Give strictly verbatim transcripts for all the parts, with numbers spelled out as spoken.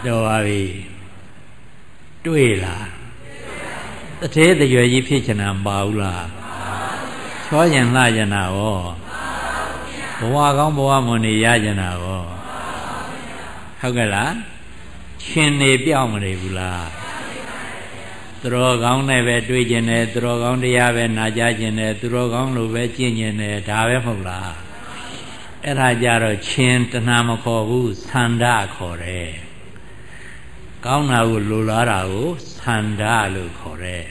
တော်ပါပြီတွေ့လားတထေးတရွယ်ကြီးဖြစ်ချင်တာမပါဘူးလားချောရင်လှကျင်တာရောဘဝကောင်းဘဝမွန်နေရကျင်တာရောဟုတ်ကဲ့လားရှင်နေပြောင်းမနေဘူးလားသူတော်ကောင်းနဲ့ပဲတွေ့ကျင်တယ်သူတော်ကောင်းတရားပဲနာကြားကျင်တယ်သူတော်ကောင်းလိုပဲကျင့်ကျင်တယ်ဒါပဲမဟုတ်လားအဲ့ဒါကြတော့ရှင်တဏှာမခေါ်ဘူးသန္တာခေါ်တယ်ကောင်းတာကိုလိုလားတာကိုသန္တာလို့ခေါ်တယ်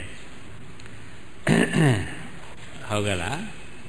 ဟုတ်ကဲ့လား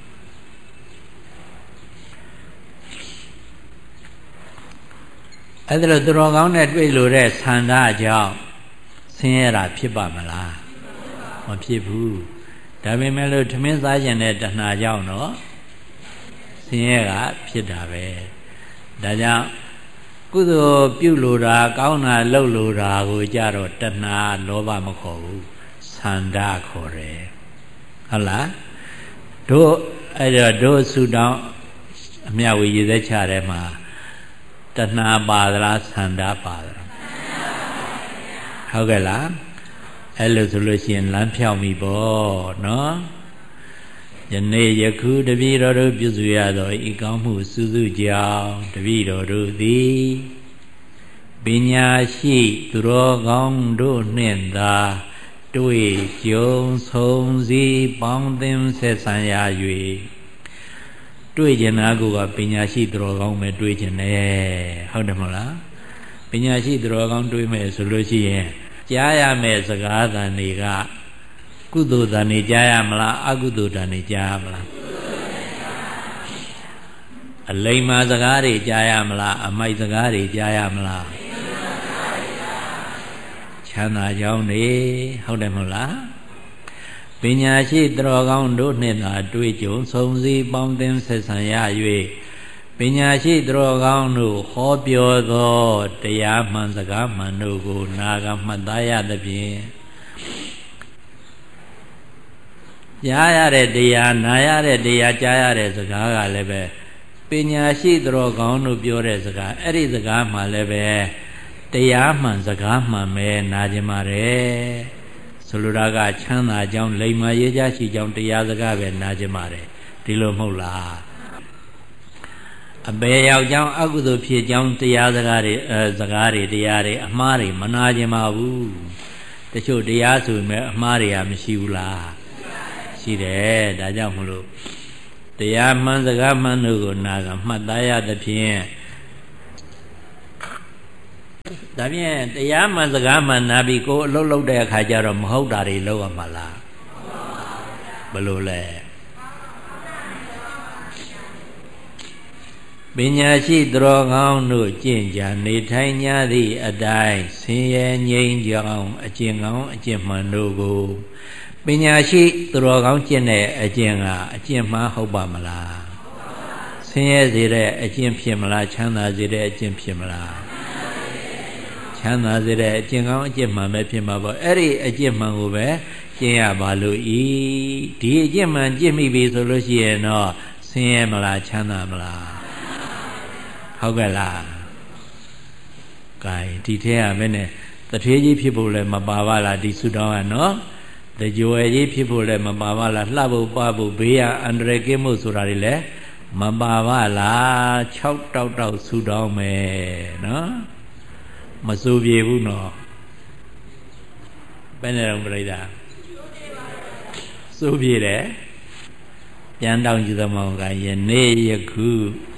အဲ့ဒါလို့သူတော်ကောင်းနဲ့တွေ့လို့တဲ့သန္တာကြောင့်ဆင်းရဲတာဖြစ်ပါမလားမဖြစ်ဘူးဒါပေမဲ့လို့ထမင်းစားခြင်းတဲ့တဏှာကြောင့်တော့ဆင်းရဲကဖြစ်တာပဲဒါကြောင့်ကုသိုလ်ပြုလို့တာကောင်းတာလုပ်လို့တာကိုကြတော့တဏှာလောဘမခေါ်ဘူးသန္တာခေါ်တယ်ဟုတ်လားတို့အဲ့တော့တို့ဆူတောင်းအမြဝေရည်သက်ချတဲ့မှာတဏှာပါသလားသန္တာပါသလားဟုတ်ကဲ့လားအဲ့လိုဆိုလို့ရှိရင်လမ်းဖြောင်းပြီပေါ့နော်ယနေ့ယခုတပည့်တော်တို့ပြုစုရသောဤကောင်းမှုစုစုကြောင့်တပည့်တော်တို့သည်ပညာရှိသူတော်ကောင်းတို့နှင့်သာတွေ့ကြုံဆုံစည်းပေါင်းသင်းဆက်ဆံရ၍တွေ့ကျင်တာကပညာရှိသူတော်ကောင်းပဲတွေ့ကျင်တယ်ဟုတ်တယ်မဟုတ်လားပညာရှိသူတော်ကောင်းတွေ့မယ်ဆိုလို့ရှိရင်ကြားရမယ်စကားသံတွေကကုသိုလ်သံတွေကြားရမလားအကုသိုလ်သံတွေကြားရမလားအလိမ္မာစကားတွေကြားရမလားအမိုက်စကားတွေကြားရမလားချမ်းသာကြောင်းနေဟုတ်တယ်မဟုတ်လားပညာရှိသူတော်ကောင်းတို့နှင့်သာတွေ့ကြုံဆုံစည်းပေါင်းသင်းဆက်ဆံရ၍ပညာရှိသူတော်ကောင်းတို့ဟောပြောသောတရားမှန်စကားမှန်တို့ကိုနာဂမှတ်သားရသဖြင့်ကြားရတဲ့တရားနာရတဲ့တရားကြားရတဲ့စကားကလည်းပဲပညာရှိသူတော်ကောင်းတို့ပြောတဲ့စကားအဲ့ဒီစကားမှလည်းပဲတရားမှန်စကားမှန်ပဲနာကြမှာတယ်ဆိုလိုတာကချမ်းသာကြောင်းလိမ္မာရေးကြရှိကြောင်းတရားစကားပဲနာကြမှာတယ်ဒီလိုမဟုတ်လားအပေရောက်ကြောင်းအကုသိုလ်ဖြစ်ကြောင်းတရားစကားတွေအဲစကားတွေတရားတွေအမှားတွေမနာကြမှာဘူးတချို့တရားဆိုရင်အမှားတွေကမရှိဘူးလားရှိတယ်ဒါကြောင့်မလို့တရားမှန်စကားမှန်တို့ကိုနာကမှတ်သားရသဖြင့်ဒါဖြင့်တရားမှန်စကားမှန်နာပြီးကိုယ်အလုပ်လုပ်တဲ့အခါကျတော့မဟုတ်တာတွေလုပ်ရမှာလားဘယ်လိုလဲပညာရှိသူတော်ကောင်းတို့ကျင့်ကြံနေထိုင်ကြသည့်အတိုင်းဆင်းရဲငြိမ်းချမ်းအကျင့်ကောင်းအကျင့်မှန်တို့ကိုပညာရှိသူတော်ကောင်းကျင့်တဲ့အကျင့်ကအကျင့်မှန်ဟုတ်ပါမလားဆင်းရဲစေတဲ့အကျင့်ဖြစ်မလားချမ်းသာစေတဲ့အကျင့်ဖြစ်မလားချမ်းသာစေတဲ့အကျင့်ကောင်းအကျင့်မှန်ပဲဖြစ်မှာပေါ့အဲ့ဒီအကျင့်မှန်ကိုပဲကျင့်ရပါလို့ဤဒီအကျင့်မှန်ကျင့်မိပြီဆိုလို့ရှိရင်တော့ဆင်းရဲမလားချမ်းသာမလားဟုတ်ကဲ့လားကဲဒီထဲကမင်းနဲ့တထေးကြီးဖြစ်ဖို့လည်းမပါပါလားဒီဆုတောင်းကနော်တကြွယ်ကြီးဖြစ်ဖို့လည်းမပါပါလားလှဖို့ပဖို့ဘေးရအန္တရာယ်ကင်းဖို့ဆိုတာတွေလည်းမပါပါလား၆တောက်တောက်ဆုတောင်းမယ်နော်မစိုးပြေဘူးနော်ဘယ်နဲ့တော့ပြိဿစိုးပြေတယ်ပြန်တောင်းကြည့်သမောင်ကယနေ့ယခု